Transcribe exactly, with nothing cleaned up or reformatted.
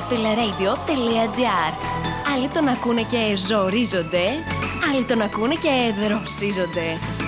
fileradio.gr. Άλλοι τον ακούνε και ζορίζονται, άλλοι τον ακούνε και δροσίζονται.